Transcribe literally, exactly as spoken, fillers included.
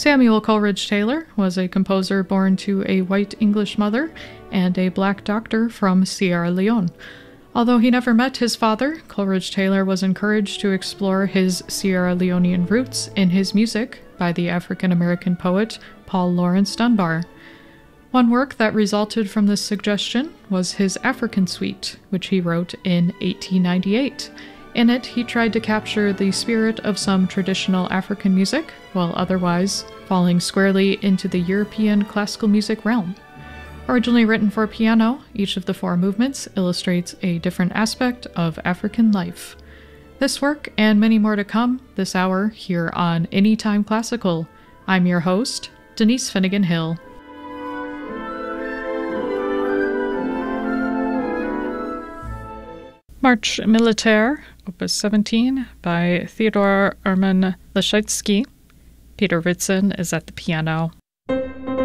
Samuel Coleridge Taylor was a composer born to a white English mother and a black doctor from Sierra Leone. Although he never met his father, Coleridge Taylor was encouraged to explore his Sierra Leonean roots in his music by the African-American poet Paul Laurence Dunbar. One work that resulted from this suggestion was his African Suite, which he wrote in eighteen ninety-eight. In it, he tried to capture the spirit of some traditional African music, while otherwise falling squarely into the European classical music realm. Originally written for piano, each of the four movements illustrates a different aspect of African life. This work, and many more to come, this hour here on Anytime Classical. I'm your host, Denise Finnegan Hill. March Militaire, Opus seventeen, by Theodor Hermann Leschetizky. Peter Ritson is at the piano.